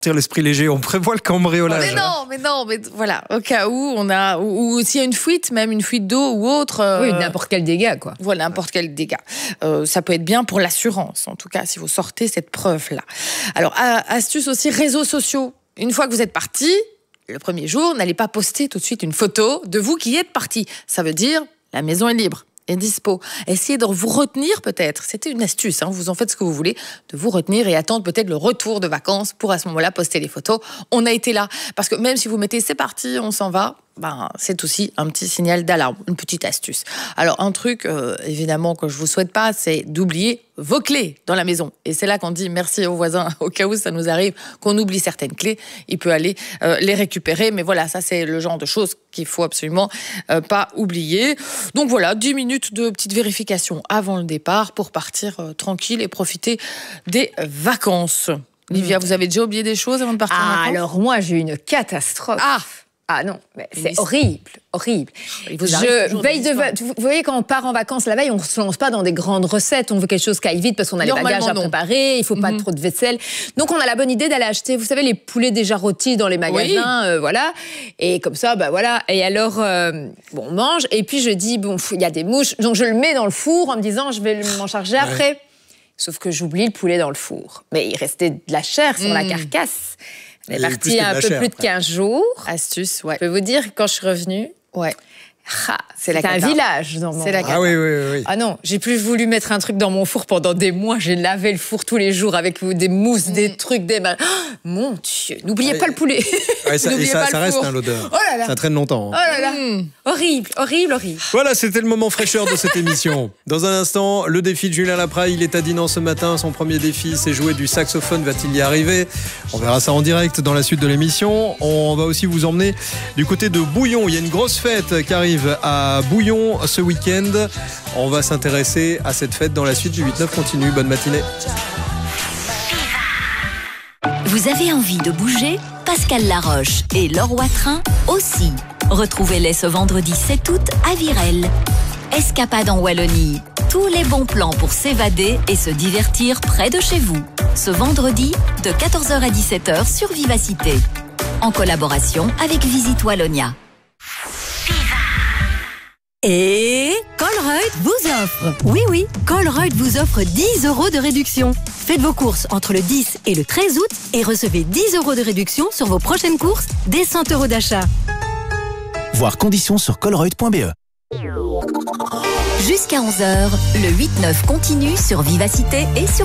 L'esprit léger, on prévoit le cambriolage. Mais voilà, au cas où ou s'il y a une fuite, même une fuite d'eau ou autre. Oui, n'importe quel dégât, quoi. Voilà, n'importe quel dégât. Ça peut être bien pour l'assurance, en tout cas, si vous sortez cette preuve-là. Alors, astuce aussi, réseaux sociaux. Une fois que vous êtes parti, le premier jour, n'allez pas poster tout de suite une photo de vous qui êtes parti. Ça veut dire, la maison est libre. Est dispo. Essayez de vous retenir peut-être, c'était une astuce, vous en faites ce que vous voulez, de vous retenir et attendre peut-être le retour de vacances pour à ce moment-là poster les photos. On a été là, parce que même si vous mettez c'est parti, on s'en va, c'est aussi un petit signal d'alarme, une petite astuce. Alors un truc évidemment que je vous souhaite pas, c'est d'oublier vos clés dans la maison. Et c'est là qu'on dit merci aux voisins, au cas où ça nous arrive qu'on oublie certaines clés, il peut aller les récupérer. Mais voilà, ça c'est le genre de choses qu'il faut absolument pas oublier. Donc voilà, 10 minutes de petite vérification avant le départ pour partir tranquille et profiter des vacances. Livia, vous avez déjà oublié des choses avant de partir en vacances ? Alors moi j'ai eu une catastrophe. Ah non, mais c'est horrible. Vous voyez, quand on part en vacances la veille, on ne se lance pas dans des grandes recettes. On veut quelque chose qui aille vite parce qu'on a les bagages à préparer, il ne faut pas trop de vaisselle. Donc on a la bonne idée d'aller acheter, vous savez, les poulets déjà rôtis dans les magasins, voilà. Et comme ça, voilà. Et alors, on mange. Et puis je dis, il y a des mouches. Donc je le mets dans le four en me disant, je vais m'en charger après. Sauf que j'oublie le poulet dans le four. Mais il restait de la chair sur la carcasse. Elle est partie un peu plus de 15 jours. Astuce, Je peux vous dire, quand je suis revenue, c'est un village dans mon... Oui. Ah non, j'ai plus voulu mettre un truc dans mon four pendant des mois. J'ai lavé le four tous les jours avec des mousses, des trucs, mon Dieu, n'oubliez pas le poulet. Ça reste l'odeur. Oh là là. Ça traîne longtemps. Oh là là. Horrible. Voilà, c'était le moment fraîcheur de cette émission. Dans un instant, le défi de Julien Lapraille. Il est à Dinan ce matin. Son premier défi, c'est jouer du saxophone. Va-t-il y arriver ? On verra ça en direct dans la suite de l'émission. On va aussi vous emmener du côté de Bouillon. Il y a une grosse fête qui arrive à Bouillon ce week-end. On va s'intéresser à cette fête dans la suite du 8-9 continue. Bonne matinée. Vous avez envie de bouger ? Pascal Laroche et Laure Watrin aussi. Retrouvez-les ce vendredi 7 août à Virel. Escapade en Wallonie. Tous les bons plans pour s'évader et se divertir près de chez vous. Ce vendredi, de 14h à 17h sur Vivacité. En collaboration avec Visite Wallonia. Et Colruyt vous offre. Oui, Colruyt vous offre 10 € de réduction. Faites vos courses entre le 10 et le 13 août et recevez 10 € de réduction sur vos prochaines courses dès 100 € d'achat. Voir conditions sur colruyt.be. Jusqu'à 11h, le 8-9 continue sur Vivacité et sur